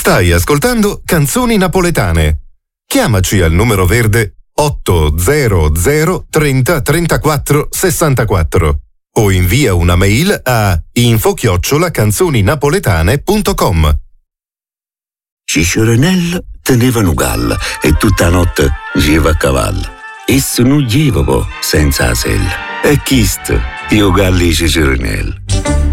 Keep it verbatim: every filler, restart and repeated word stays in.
Stai ascoltando Canzoni Napoletane. Chiamaci al numero verde otto zero zero trenta trentaquattro sessantaquattro o invia una mail a info chiocciola canzoninapoletane punto com. Cicciaronella teneva un gallo e tutta la notte giva a cavallo. Esso non giva po senza la sella. E chist, io galli Cicciaronella.